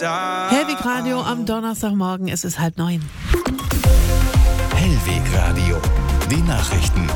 Hellweg Radio am Donnerstagmorgen, es ist 8:30. Hellweg Radio, die Nachrichten.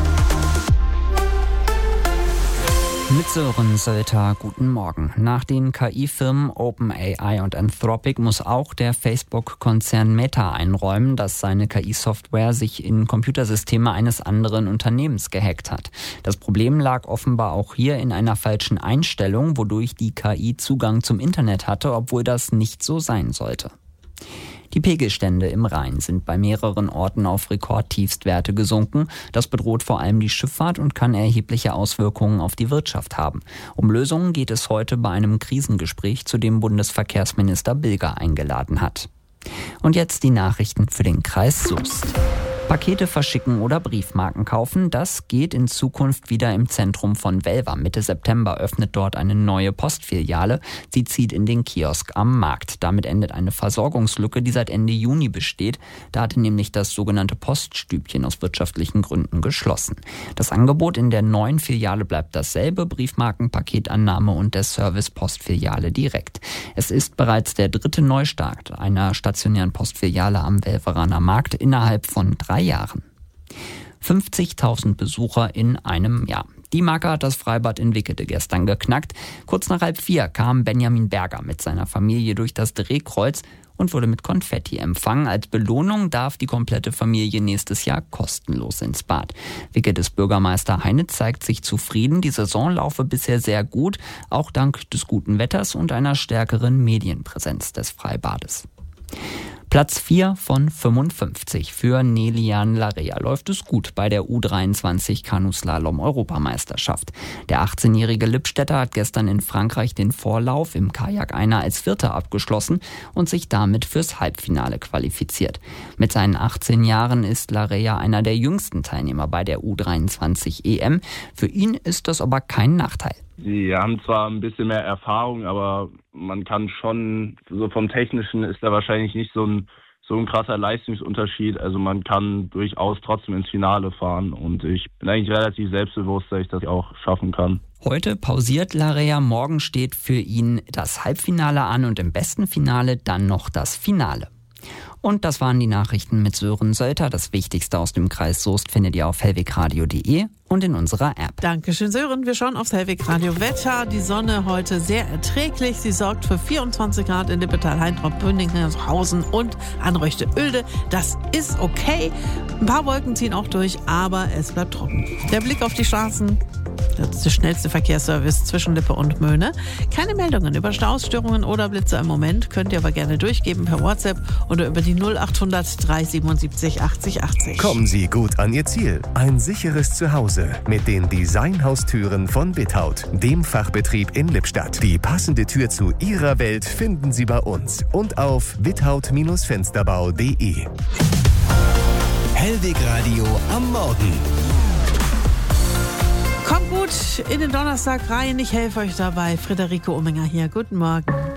Mit Sören Sölter, guten Morgen. Nach den KI-Firmen OpenAI und Anthropic muss auch der Facebook-Konzern Meta einräumen, dass seine KI-Software sich in Computersysteme eines anderen Unternehmens gehackt hat. Das Problem lag offenbar auch hier in einer falschen Einstellung, wodurch die KI Zugang zum Internet hatte, obwohl das nicht so sein sollte. Die Pegelstände im Rhein sind bei mehreren Orten auf Rekordtiefstwerte gesunken. Das bedroht vor allem die Schifffahrt und kann erhebliche Auswirkungen auf die Wirtschaft haben. Um Lösungen geht es heute bei einem Krisengespräch, zu dem Bundesverkehrsminister Bilger eingeladen hat. Und jetzt die Nachrichten für den Kreis Soest. Pakete verschicken oder Briefmarken kaufen, das geht in Zukunft wieder im Zentrum von Welver. Mitte September öffnet dort eine neue Postfiliale. Sie zieht in den Kiosk am Markt. Damit endet eine Versorgungslücke, die seit Ende Juni besteht. Da hatte nämlich das sogenannte Poststübchen aus wirtschaftlichen Gründen geschlossen. Das Angebot in der neuen Filiale bleibt dasselbe: Briefmarken, Paketannahme und der Service Postfiliale direkt. Es ist bereits der 3. Neustart einer stationären Postfiliale am Welveraner Markt innerhalb von 3 Jahren. 50.000 Besucher in einem Jahr. Die Marke hat das Freibad in Wickede gestern geknackt. Kurz nach 3:30 kam Benjamin Berger mit seiner Familie durch das Drehkreuz und wurde mit Konfetti empfangen. Als Belohnung darf die komplette Familie nächstes Jahr kostenlos ins Bad. Wickedes Bürgermeister Heinitz zeigt sich zufrieden. Die Saison laufe bisher sehr gut, auch dank des guten Wetters und einer stärkeren Medienpräsenz des Freibades. Platz 4 von 55 für Nelian Larrea. Läuft es gut bei der U23 Kanuslalom-Europameisterschaft. Der 18-jährige Lippstädter hat gestern in Frankreich den Vorlauf im Kajak-Einer als Vierter abgeschlossen und sich damit fürs Halbfinale qualifiziert. Mit seinen 18 Jahren ist Larrea einer der jüngsten Teilnehmer bei der U23 EM. Für ihn ist das aber kein Nachteil. Sie haben zwar ein bisschen mehr Erfahrung, aber man kann schon, so vom Technischen ist da wahrscheinlich nicht so ein krasser Leistungsunterschied. Also man kann durchaus trotzdem ins Finale fahren und ich bin eigentlich relativ selbstbewusst, dass ich das auch schaffen kann. Heute pausiert Larrea, morgen steht für ihn das Halbfinale an und im besten Finale dann noch das Finale. Und das waren die Nachrichten mit Sören Sölter. Das Wichtigste aus dem Kreis Soest findet ihr auf hellwegradio.de und in unserer App. Dankeschön, Sören. Wir schauen aufs Hellweg Radio Wetter. Die Sonne heute sehr erträglich. Sie sorgt für 24 Grad in Lippetal, Heintrop, Böndinghausen und Anröchte-Oelde. Das ist okay. Ein paar Wolken ziehen auch durch, aber es bleibt trocken. Der Blick auf die Straßen. Das ist der schnellste Verkehrsservice zwischen Lippe und Möhne. Keine Meldungen über Stausstörungen oder Blitze im Moment. Könnt ihr aber gerne durchgeben per WhatsApp oder über die 0800 377 80 80. Kommen Sie gut an Ihr Ziel. Ein sicheres Zuhause mit den Designhaustüren von Without, dem Fachbetrieb in Lippstadt. Die passende Tür zu Ihrer Welt finden Sie bei uns und auf without-fensterbau.de. Hellweg Radio am Morgen. Kommt gut in den Donnerstag rein. Ich helfe euch dabei. Friederike Ominger hier. Guten Morgen.